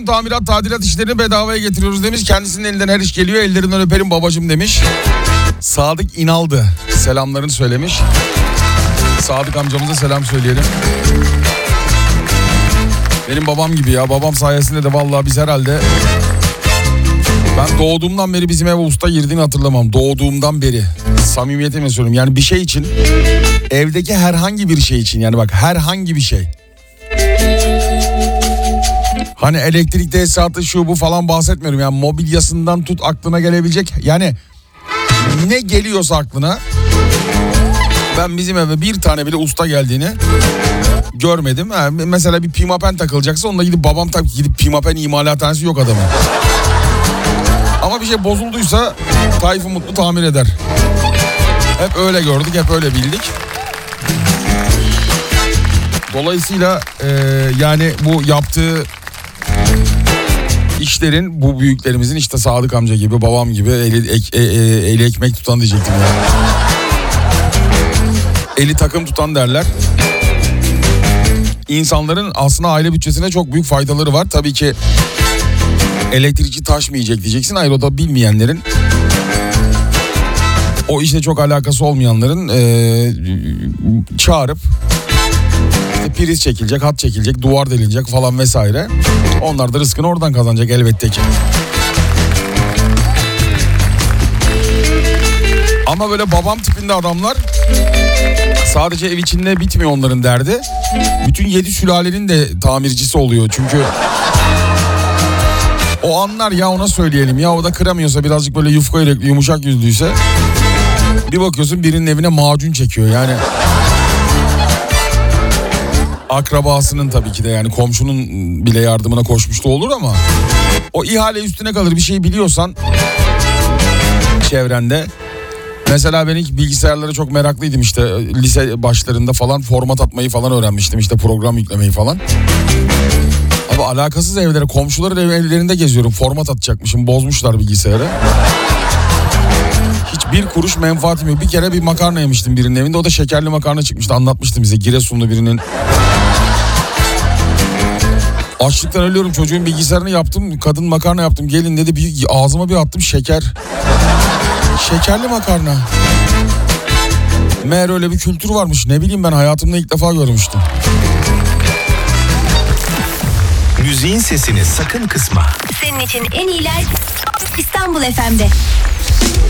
Tamirat tadilat işlerini bedavaya getiriyoruz demiş. Kendisinin elinden her iş geliyor, ellerinden öperim babacım demiş. Sadık İnaldı selamlarını söylemiş. Sadık amcamıza selam söyleyelim. Benim babam gibi ya, babam sayesinde de vallahi biz herhalde... Ben doğduğumdan beri bizim eve usta girdiğini hatırlamam. Doğduğumdan beri. Samimiyetimle söylüyorum. Yani bir şey için, evdeki herhangi bir şey için, yani bak herhangi bir şey. Hani elektrik tesisatı şu bu falan bahsetmiyorum. Yani mobilyasından tut aklına gelebilecek. Yani ne geliyorsa aklına. Ben bizim eve bir tane bile usta geldiğini görmedim. Yani mesela bir pimapen takılacaksa onunla gidip babam tabii ki gidip pimapen imalathanesi yok adamın. Ama bir şey bozulduysa Tayfun Mutlu tamir eder. Hep öyle gördük, hep öyle bildik. Dolayısıyla yani bu yaptığı işlerin, bu büyüklerimizin işte Sadık amca gibi, babam gibi eli ekmek tutan diyecektim ya. Eli takım tutan derler. İnsanların aslında aile bütçesine çok büyük faydaları var. Tabii ki elektrikçi taşmayacak diyeceksin. Hayır, o da bilmeyenlerin, o işle çok alakası olmayanların çağırıp işte priz çekilecek, hat çekilecek, duvar delinecek falan vesaire. Onlar da rızkını oradan kazanacak elbette ki. Ama böyle babam tipinde adamlar, sadece ev içinde bitmiyor onların derdi. Bütün 7 sülalenin de tamircisi oluyor çünkü... O anlar ya, ona söyleyelim ya, o da kıramıyorsa, birazcık böyle yufka yürekli, yumuşak yüzlüyse, bir bakıyorsun birinin evine macun çekiyor yani. Akrabasının tabii ki de, yani komşunun bile yardımına koşmuş da olur ama o ihale üstüne kalır. Bir şey biliyorsan çevrende. Mesela ben ilk bilgisayarlara çok meraklıydım, işte lise başlarında falan format atmayı falan öğrenmiştim, işte program yüklemeyi falan. Ama alakasız evlere, komşuların evlerinde geziyorum, format atacakmışım, bozmuşlar bilgisayarı. Hiçbir kuruş menfaatim yok. Bir kere bir makarna yemiştim birinin evinde, o da şekerli makarna çıkmıştı, anlatmıştım bize, Giresunlu birinin. Açlıktan ölüyorum, çocuğun bilgisayarını yaptım, kadın makarna yaptım, gelin dedi, ağzıma bir attım, şeker. Şekerli makarna. Meğer öyle bir kültür varmış, ne bileyim ben, hayatımda ilk defa görmüştüm. Müziğin sesini sakın kısma. Senin için en iyiler İstanbul FM'de.